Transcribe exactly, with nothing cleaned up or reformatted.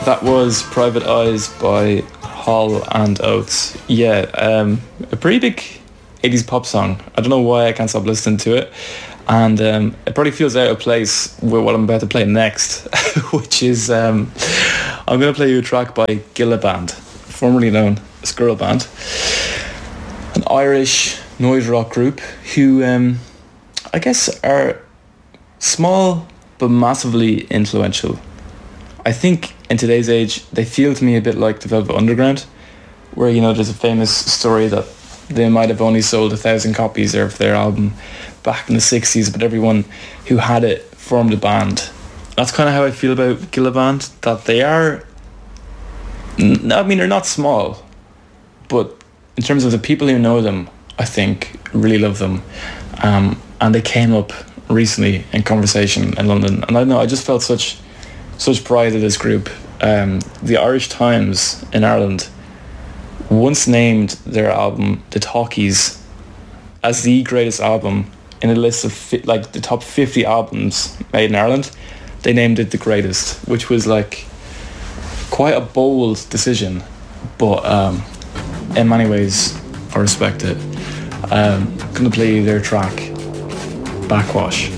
That was Private Eyes by Hall and Oates. Yeah, um, a pretty big eighties pop song. I don't know why I can't stop listening to it. And um, it probably feels out of place with what I'm about to play next, which is, um, I'm going to play you a track by Gilla Band, formerly known as Girl Band, an Irish noise rock group who um, I guess are small but massively influential. I think in today's age, they feel to me a bit like the Velvet Underground, where, you know, there's a famous story that they might have only sold a thousand copies of their album back in the sixties, but everyone who had it formed a band. That's kind of how I feel about Gilla Band, that they are, I mean, they're not small, but in terms of the people who know them, I think really love them. Um, and they came up recently in conversation in London, and I don't know, I just felt such such pride of this group. Um, the Irish Times in Ireland once named their album The Talkies as the greatest album in a list of fi- like the top fifty albums made in Ireland. They named it the greatest, which was like quite a bold decision, but um, in many ways I respect it. Um, I'm gonna play you their track Backwash.